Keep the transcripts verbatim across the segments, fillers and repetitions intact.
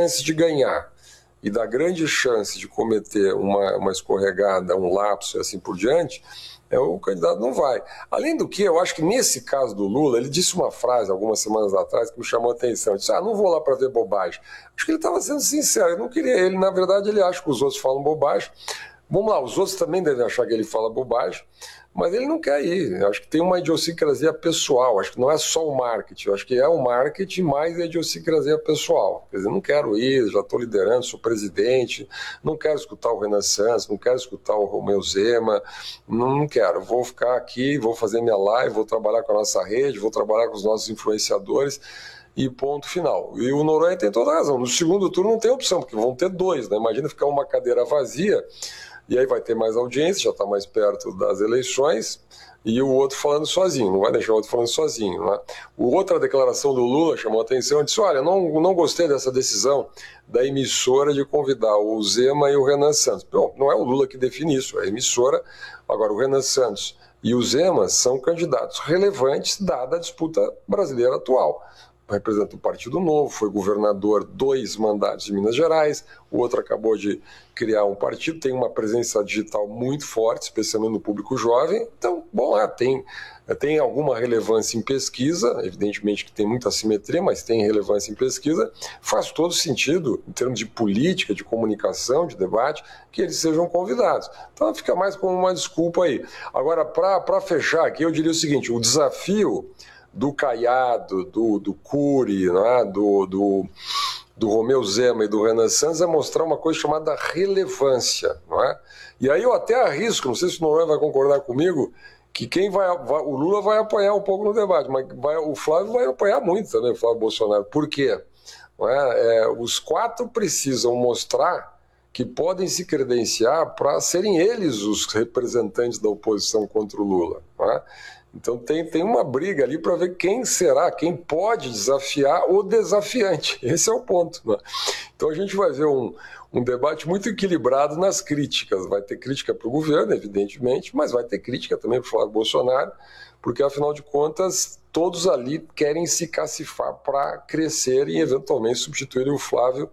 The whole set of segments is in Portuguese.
chance de ganhar e da grande chance de cometer uma, uma escorregada, um lapso e assim por diante, é, o candidato não vai. Além do que, eu acho que nesse caso do Lula, ele disse uma frase algumas semanas atrás que me chamou a atenção. Ele disse, ah, não vou lá para ver bobagem. Acho que ele estava sendo sincero, ele não queria, ele, na verdade, ele acha que os outros falam bobagem. Vamos lá, os outros também devem achar que ele fala bobagem, mas ele não quer ir. Eu acho que tem uma idiosincrasia pessoal, acho que não é só o marketing, eu acho que é o marketing mais a idiosincrasia pessoal. Quer dizer, não quero ir, já estou liderando, sou presidente, não quero escutar o Renan Santos, não quero escutar o Romeu Zema, não, não quero, vou ficar aqui, vou fazer minha live, vou trabalhar com a nossa rede, vou trabalhar com os nossos influenciadores, e ponto final. E o Noronha tem toda a razão, no segundo turno não tem opção, porque vão ter dois, né? Imagina ficar uma cadeira vazia, e aí vai ter mais audiência, já está mais perto das eleições, e o outro falando sozinho, não vai deixar o outro falando sozinho. Né? O outra declaração do Lula chamou a atenção, ele disse, olha, não, não gostei dessa decisão da emissora de convidar o Zema e o Renan Santos. Bom, não é o Lula que define isso, é a emissora. Agora, o Renan Santos e o Zema são candidatos relevantes dada a disputa brasileira atual. Representa o Partido Novo, foi governador dois mandatos de Minas Gerais, o outro acabou de criar um partido, tem uma presença digital muito forte, especialmente no público jovem, então, bom, lá tem, tem alguma relevância em pesquisa, evidentemente que tem muita assimetria, mas tem relevância em pesquisa, faz todo sentido, em termos de política, de comunicação, de debate, que eles sejam convidados. Então fica mais como uma desculpa aí. Agora, para fechar aqui, eu diria o seguinte, o desafio do Caiado, do, do Cury, né, do, do, do Romeu Zema e do Renan Santos é mostrar uma coisa chamada relevância. Não é? E aí eu até arrisco, não sei se o Noronha vai concordar comigo, que quem vai, vai, o Lula vai apanhar um pouco no debate, mas vai, o Flávio vai apanhar muito também, o Flávio Bolsonaro. Por quê? Não é? É, os quatro precisam mostrar que podem se credenciar para serem eles os representantes da oposição contra o Lula. Não é? Então tem, tem uma briga ali para ver quem será, quem pode desafiar o desafiante. Esse é o ponto. Né? Então a gente vai ver um, um debate muito equilibrado nas críticas. Vai ter crítica para o governo, evidentemente, mas vai ter crítica também para o Flávio Bolsonaro, porque afinal de contas todos ali querem se cacifar para crescer e eventualmente substituir o Flávio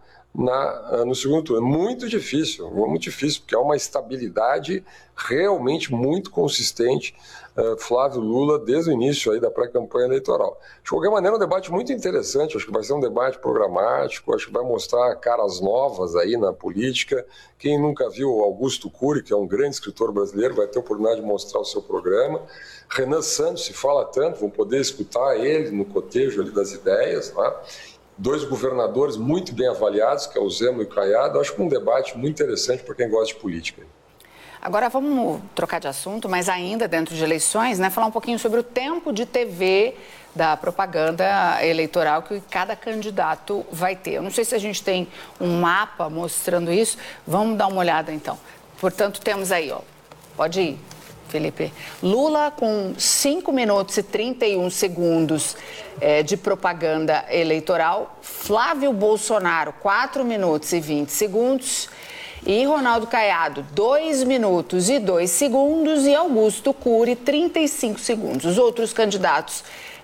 Na, no segundo turno. É muito difícil, muito difícil, porque há uma estabilidade realmente muito consistente, uh, Flávio Lula, desde o início aí da pré-campanha eleitoral. De qualquer maneira, é um debate muito interessante, acho que vai ser um debate programático, acho que vai mostrar caras novas aí na política. Quem nunca viu o Augusto Cury, que é um grande escritor brasileiro, vai ter a oportunidade de mostrar o seu programa. Renan Santos, se fala tanto, vão poder escutar ele no cotejo ali das ideias, né? Dois governadores muito bem avaliados, que é o Zema e o Caiado. Acho que é um debate muito interessante para quem gosta de política. Agora vamos trocar de assunto, mas ainda dentro de eleições, né? Falar um pouquinho sobre o tempo de T V da propaganda eleitoral que cada candidato vai ter. Eu não sei se a gente tem um mapa mostrando isso. Vamos dar uma olhada então. Portanto, temos aí, ó. Pode ir, Felipe. Lula com cinco minutos e trinta e um segundos é, de propaganda eleitoral. Flávio Bolsonaro, quatro minutos e vinte segundos. E Ronaldo Caiado, dois minutos e dois segundos. E Augusto Cury, trinta e cinco segundos. Os outros candidatos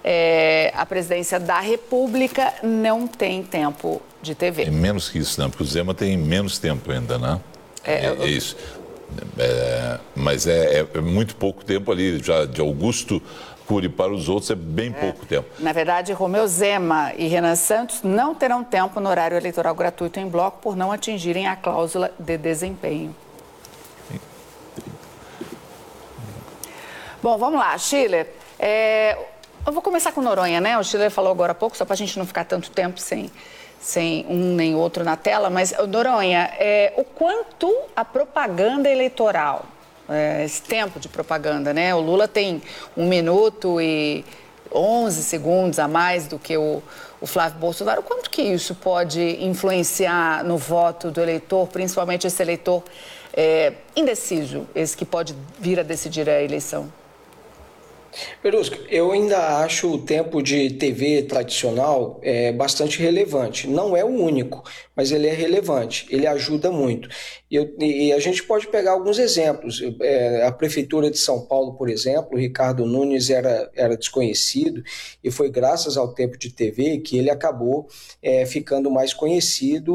é, à presidência da República não têm tempo de T V. Tem menos que isso, né? Porque o Zema tem menos tempo ainda, né? É, é, é isso. É, mas é, é muito pouco tempo ali, já de Augusto Cury para os outros é bem é. pouco tempo. Na verdade, Romeu Zema e Renan Santos não terão tempo no horário eleitoral gratuito em bloco por não atingirem a cláusula de desempenho. Bom, vamos lá, Schiller. É, eu vou começar com Noronha, né? O Schiller falou agora há pouco, só para a gente não ficar tanto tempo sem... sem um nem outro na tela, mas, Noronha, é, o quanto a propaganda eleitoral, é, esse tempo de propaganda, né? O Lula tem um minuto e onze segundos a mais do que o, o Flávio Bolsonaro. Quanto que isso pode influenciar no voto do eleitor, principalmente esse eleitor é, indeciso, esse que pode vir a decidir a eleição? Perusca, eu ainda acho o tempo de T V tradicional é, bastante relevante. Não é o único, mas ele é relevante, ele ajuda muito. E, eu, e a gente pode pegar alguns exemplos. É, a Prefeitura de São Paulo, por exemplo, o Ricardo Nunes era, era desconhecido e foi graças ao tempo de T V que ele acabou é, ficando mais conhecido